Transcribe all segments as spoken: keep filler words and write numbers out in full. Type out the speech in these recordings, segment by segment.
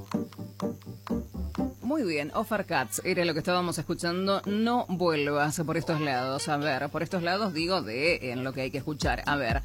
Muy bien, Offer Cats era lo que estábamos escuchando. No vuelvas por estos lados. A ver, por estos lados digo de en lo que hay que escuchar. A ver,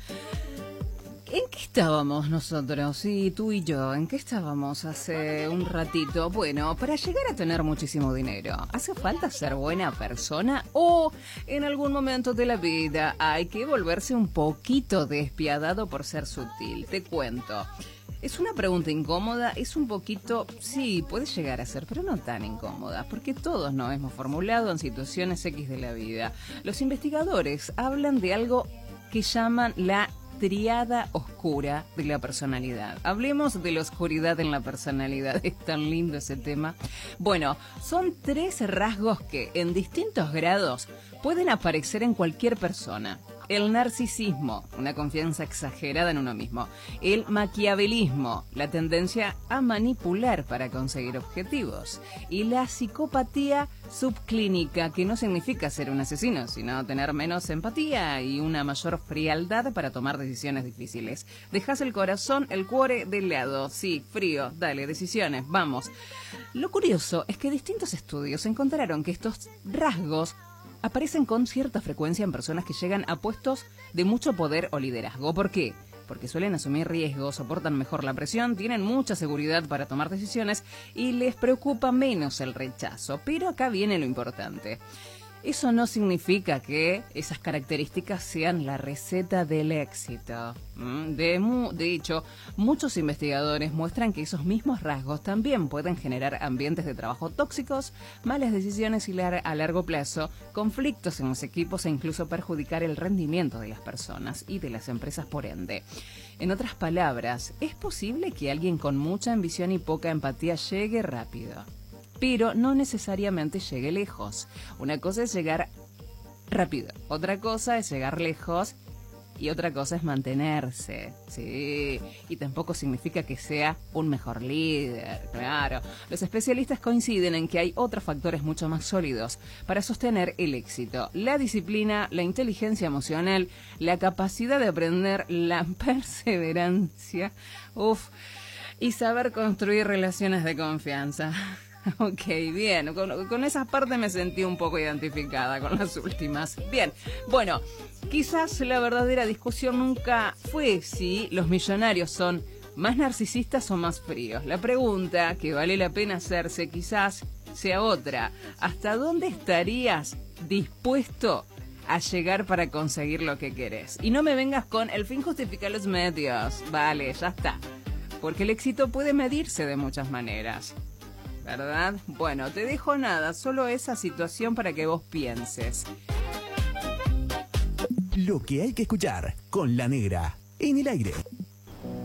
¿en qué estábamos nosotros? Sí, tú y yo. ¿En qué estábamos hace un ratito? Bueno, para llegar a tener muchísimo dinero, ¿hace falta ser buena persona? ¿O en algún momento de la vida hay que volverse un poquito despiadado por ser sutil? Te cuento. Es una pregunta incómoda, es un poquito, sí, puede llegar a ser, pero no tan incómoda, porque todos nos hemos formulado en situaciones X de la vida. Los investigadores hablan de algo que llaman la triada oscura de la personalidad. Hablemos de la oscuridad en la personalidad, es tan lindo ese tema. Bueno, son tres rasgos que en distintos grados pueden aparecer en cualquier persona. El narcisismo, una confianza exagerada en uno mismo. El maquiavelismo, la tendencia a manipular para conseguir objetivos. Y la psicopatía subclínica, que no significa ser un asesino, sino tener menos empatía y una mayor frialdad para tomar decisiones difíciles. Dejas el corazón, el cuore de lado. Sí, frío, dale, decisiones, vamos. Lo curioso es que distintos estudios encontraron que estos rasgos aparecen con cierta frecuencia en personas que llegan a puestos de mucho poder o liderazgo. ¿Por qué? Porque suelen asumir riesgos, soportan mejor la presión, tienen mucha seguridad para tomar decisiones y les preocupa menos el rechazo. Pero acá viene lo importante. Eso no significa que esas características sean la receta del éxito. De, mu- de hecho, muchos investigadores muestran que esos mismos rasgos también pueden generar ambientes de trabajo tóxicos, malas decisiones y lar- a largo plazo, conflictos en los equipos e incluso perjudicar el rendimiento de las personas y de las empresas por ende. En otras palabras, es posible que alguien con mucha ambición y poca empatía llegue rápido, pero no necesariamente llegue lejos. Una cosa es llegar rápido, otra cosa es llegar lejos y otra cosa es mantenerse. Sí, y tampoco significa que sea un mejor líder, claro. Los especialistas coinciden en que hay otros factores mucho más sólidos para sostener el éxito. La disciplina, la inteligencia emocional, la capacidad de aprender, la perseverancia, uf, y saber construir relaciones de confianza. Ok, bien, con, con esa parte me sentí un poco identificada con las últimas. Bien, bueno, quizás la verdadera discusión nunca fue si los millonarios son más narcisistas o más fríos. La pregunta que vale la pena hacerse quizás sea otra. ¿Hasta dónde estarías dispuesto a llegar para conseguir lo que querés? Y no me vengas con el fin justifica los medios. Vale, ya está. Porque el éxito puede medirse de muchas maneras, ¿verdad? Bueno, te dejo nada, solo esa situación para que vos pienses. Lo que hay que escuchar con La Negra en el aire.